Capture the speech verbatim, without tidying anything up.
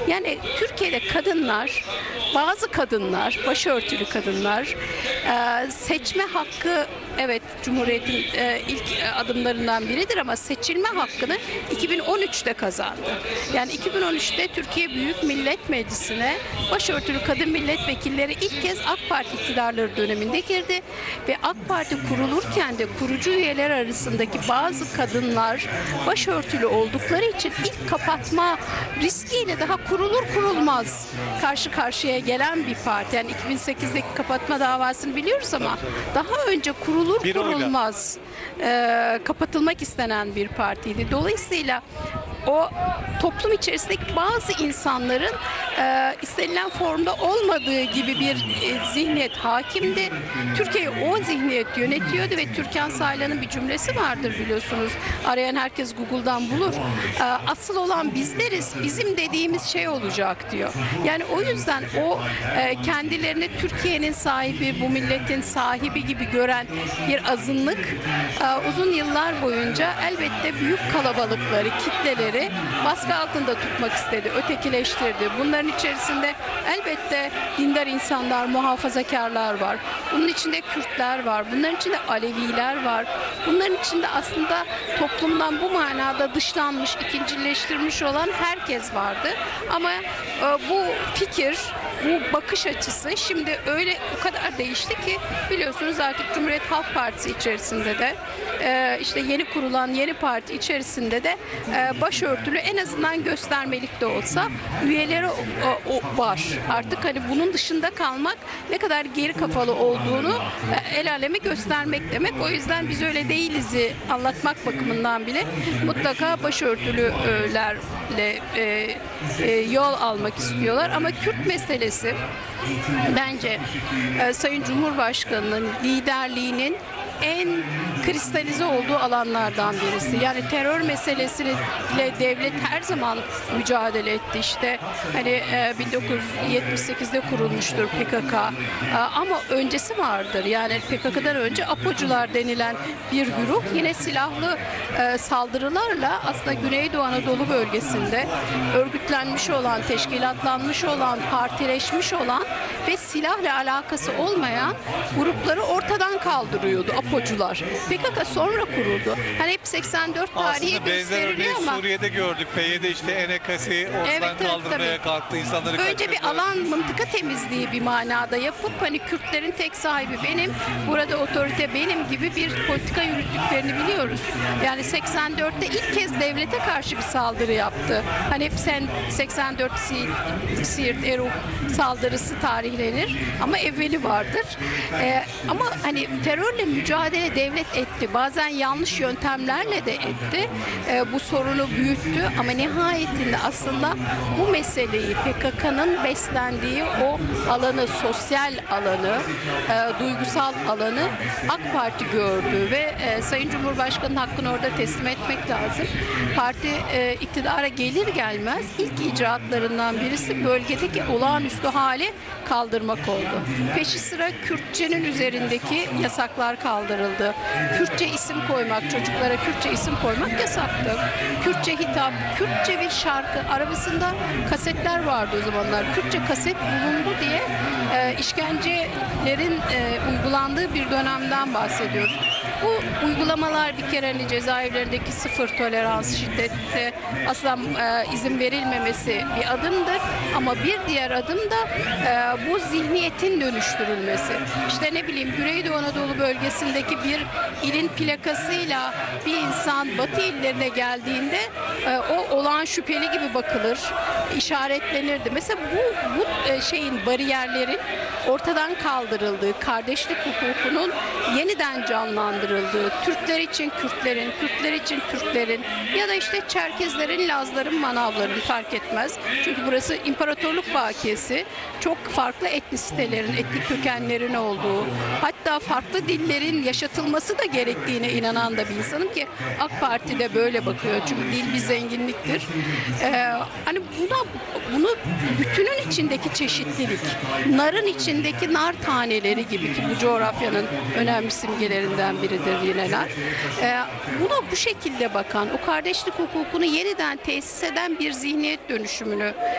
Yani Türkiye'de kadınlar, bazı kadınlar, başörtülü kadınlar e, seçme hakkı, evet, Cumhuriyet'in e, ilk adımlarından biridir ama seçilme hakkını iki bin on üçte kazandı. Yani iki bin on üçte Türkiye Büyük Millet Meclisi'ne başörtülü kadın milletvekilleri ilk kez AK Parti iktidarları döneminde girdi ve AK Parti kurulurken de kurucu üyeler arasındaki bazı kadınlar başörtülü oldukları için ilk kapatma riskiyle daha kurulur kurulmaz karşı karşıya gelen bir parti. Yani iki bin sekizdeki kapatma davasını biliyoruz ama daha önce kurulur Bir oyla. kurulmaz e, kapatılmak istenen bir partiydi. Dolayısıyla o toplum içerisindeki bazı insanların e, istenilen formda olmadığı gibi bir e, zihniyet hakimdi. Türkiye'yi o zihniyet yönetiyordu ve Türkan Saylan'ın bir cümlesi vardır biliyorsunuz. Arayan herkes Google'dan bulur. E, asıl olan bizleriz, bizim dediğimiz şey olacak diyor. Yani o yüzden o e, kendilerini Türkiye'nin sahibi, bu milletin sahibi gibi gören bir azınlık e, uzun yıllar boyunca elbette büyük kalabalıkları, kitleleri baskı altında tutmak istedi, ötekileştirdi. Bunların içerisinde elbette dindar insanlar, muhafazakarlar var. Bunun içinde Kürtler var. Bunların içinde Aleviler var. Bunların içinde aslında toplumdan bu manada dışlanmış, ikincileştirilmiş olan herkes vardı. Ama e, bu fikir, bu bakış açısı şimdi öyle o kadar değişti ki biliyorsunuz artık Cumhuriyet Halk Partisi içerisinde de e, işte yeni kurulan yeni parti içerisinde de e, başörtülü en azından göstermelik de olsa üyeleri o, o, var. Artık hani bunun dışında kalmak ne kadar geri kafalı olduğunu e, el aleme göstermek demek. O yüzden biz öyle değiliz'i anlatmak bakımından bile mutlaka başörtülülerle e, e, yol almak istiyorlar. Ama Kürt meselesi bence e, Sayın Cumhurbaşkanı'nın liderliğinin en kristalize olduğu alanlardan birisi. Yani terör meselesiyle devlet her zaman mücadele etti. İşte hani e, bin dokuz yüz yetmiş sekizde kurulmuştur P K K. E, ama öncesi vardır. Yani P K K'dan önce APO'cular denilen bir güruh yine silahlı e, saldırılarla aslında Güneydoğu Anadolu bölgesinde örgütlenmiş olan, teşkilatlanmış olan, partileşmiş olan ve silahla alakası olmayan grupları ortadan kaldırıyordu APO'cular. P K K sonra kuruldu. Hani hep seksen dört tarihi Aslında benzer örneği gösteriliyor ama Suriye'de gördük. P Y D işte Enekasi ortadan Evet, evet, kaldırmaya tabii. kalktı. İnsanları önce bir kaçırdı. alan mıntıka temizliği bir manada yapıp hani Kürtlerin tek sahibi benim, burada otorite benim gibi bir politika yürüttüklerini biliyoruz. Yani seksen dörtte ilk kez devlete karşı bir saldırı yaptı. Hani hep sen seksen dört Siirt, Siirt Eruk saldırısı tarihlenir ama evveli vardır. Ee, ama hani terörle mücadele devlet etti. Bazen yanlış yöntemlerle de etti. Ee, bu sorunu büyüttü ama nihayetinde aslında bu meseleyi P K K'nın beslendiği o alanı, sosyal alanı, e, duygusal alanı AK Parti gördü ve e, Sayın Cumhurbaşkanı'nın hakkını orada teslim etmek lazım. Parti e, iktidara gelir gelmez ilk icraatlarından birisi bölgedeki olağanüstü hali kaldırmak oldu. Peşi sıra Kürtçenin üzerindeki yasaklar kaldırıldı. Kürtçe isim koymak, çocuklara Kürtçe isim koymak yasaktı. Kürtçe hitap, Kürtçe bir şarkı. Arabasında kasetler vardı o zamanlar. Kürtçe kaset bulundu diye e, işkencelerin e, uygulandığı bir dönemden bahsediyoruz. Bu uygulamalar bir kere hani cezaevlerindeki sıfır tolerans, şiddete asla e, izin verilmemesi bir adımdır. Ama bir diğer adım da e, bu zihniyetin dönüştürülmesi. İşte ne bileyim Güneydoğu Anadolu bölgesindeki bir ilin plakasıyla bir insan Batı illerine geldiğinde e, o olağan şüpheli gibi bakılır, işaretlenirdi. Mesela bu, bu e, şeyin, bariyerlerin ortadan kaldırıldığı, kardeşlik hukukunun yeniden canlandırıldığı, Türkler için Kürtlerin, Kürtler için Türklerin ya da işte Çerkezlerin, Lazların, Manavların fark etmez. Çünkü burası imparatorluk bakiyesi. Çok farklı etnisitelerin, etnik kökenlerin olduğu, hatta farklı dillerin yaşatılması da gerektiğine inanan da bir insanım ki AK Parti de böyle bakıyor. Çünkü dil bir zenginliktir. Ee, hani buna bunu bütünün içindeki çeşitlilik, narın içindeki nar taneleri gibi ki bu coğrafyanın önemli simgelerinden biridir yine nar. Ee, buna bu şekilde bakan, o kardeşlik hukukunu yeniden tesis eden bir zihniyet dönüşümünü